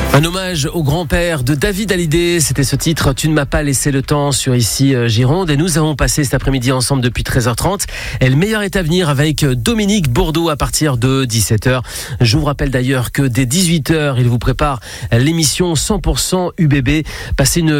Un hommage au grand-père de David Hallyday, c'était ce titre « Tu ne m'as pas laissé le temps » sur ici Gironde. Et nous avons passé cet après-midi ensemble depuis 13h30. Et le meilleur est à venir avec Dominique Bourdeau à partir de 17h. Je vous rappelle d'ailleurs que dès 18h, il vous prépare l'émission 100% UBB. Passez une